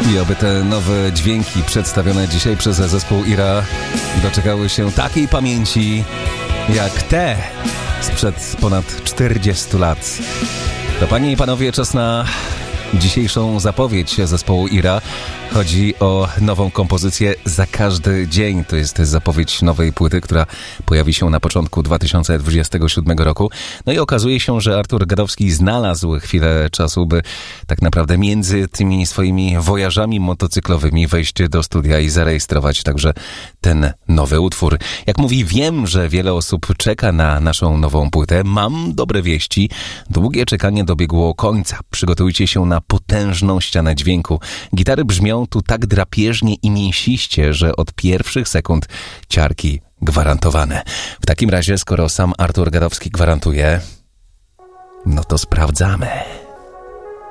I oby te nowe dźwięki przedstawione dzisiaj przez zespół Ira doczekały się takiej pamięci jak te sprzed ponad 40 lat. To, panie i panowie, czas na dzisiejszą zapowiedź zespołu Ira. Chodzi o nową kompozycję Za każdy dzień. To jest zapowiedź nowej płyty, która pojawi się na początku 2027 roku. No i okazuje się, że Artur Gadowski znalazł chwilę czasu, by tak naprawdę między tymi swoimi wojażami motocyklowymi wejść do studia i zarejestrować także ten nowy utwór. Jak mówi, wiem, że wiele osób czeka na naszą nową płytę. Mam dobre wieści. Długie czekanie dobiegło końca. Przygotujcie się na potężną ścianę dźwięku. Gitary brzmią tu tak drapieżnie i mięsiście, że od pierwszych sekund ciarki gwarantowane. W takim razie, skoro sam Artur Gadowski gwarantuje, no to sprawdzamy.